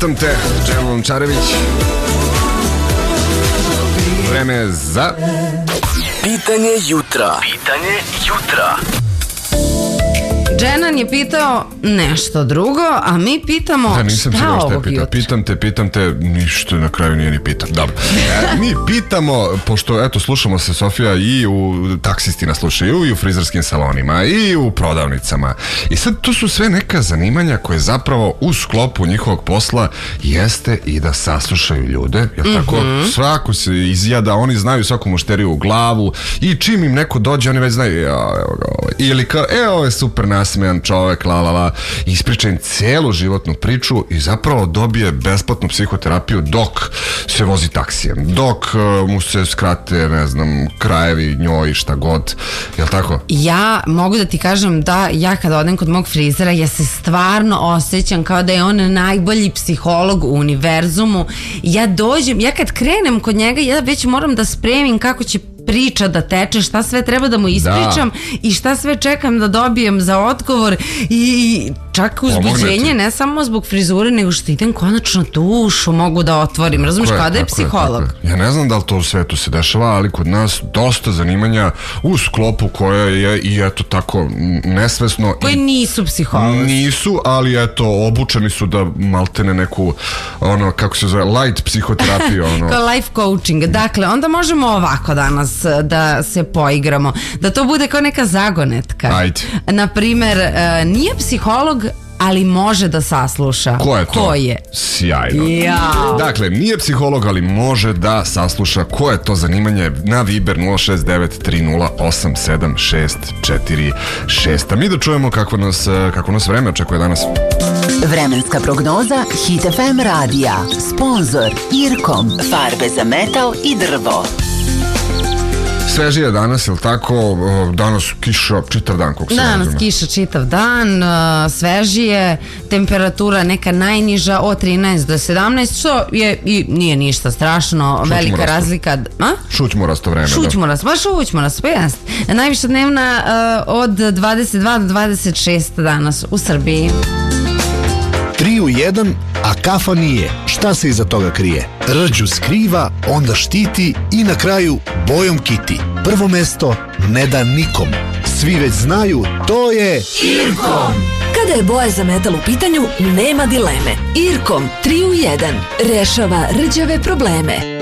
Pitam te, Džemom Čarević. Vreme za... Pitanje jutra. Dženan je pitao nešto drugo, a mi pitamo šta ovog jutra. Pitam te, ništa na kraju nije ni pitam. Dobro. Mi pitamo, pošto eto slušamo se, Sofija, i u taksisti nas slušaju, i u frizerskim salonima, i u prodavnicama. I sad to su sve neka zanimanja koje zapravo u sklopu njihovog posla jeste i da saslušaju ljude. Jer tako, svako se izjada, oni znaju svaku mušteriju u glavu i čim im neko dođe, oni već znaju, evo ga ovaj. Ili kao, ovo je super nasmejan čovek, ispriča im celu životnu priču i zapravo dobije besplatnu psihoterapiju dok se vozi taksijem, dok mu se skrate, ne znam, krajevi, njoj, šta god, jel tako? Ja mogu da ti kažem da ja kad odem kod mog frizera, ja se stvarno osjećam kao da je on najbolji psiholog u univerzumu. Ja dođem, ja kad krenem kod njega, ja već moram da spremim kako će priča da teče, šta sve treba da mu ispričam i šta sve čekam da dobijem za odgovor i čak uzbuđenje, ne samo zbog frizure, nego što idem konačno dušu mogu da otvorim, razumiješ, kada je psiholog. Ja ne znam da li to u svetu se dešava, ali kod nas dosta zanimanja u sklopu koje je i eto tako nesvesno. Koji nisu psiholozi. Nisu, ali eto obučeni su da maltene neku, ono, kako se zove, light psihoterapiju. Kao life coaching. Dakle, onda možemo ovako danas da se poigramo. Da to bude kao neka zagonetka. Ajde. Naprimer, nije psiholog, ali može da sasluša. Ko je to? Ko je? Sjajno. Jao. Dakle, nije psiholog, ali može da sasluša. Ko je to zanimanje? Na Viber 06930876446. A mi da čujemo kako nas vreme očekuje danas. Vremenska prognoza Hit FM radija. Sponzor Irkom. Farbe za metal i drvo. Svežije danas, je li tako? Danas kiša čitav dan. Danas kiša čitav dan, svežije, temperatura neka najniža od 13 do 17, što je i nije ništa strašno, velika razlika. Šućmorasto vreme. Šućmorasto, pa jest. Najviša dnevna od 22 do 26 danas u Srbiji. 3 u 1, a kafa nije. Šta se iza toga krije? Rđu skriva, onda štiti i na kraju bojom kiti. Prvo mesto ne da nikom. Svi već znaju, to je Irkom. Kada je boja za metal u pitanju, nema dileme. Irkom 3 u 1 rešava rđave probleme.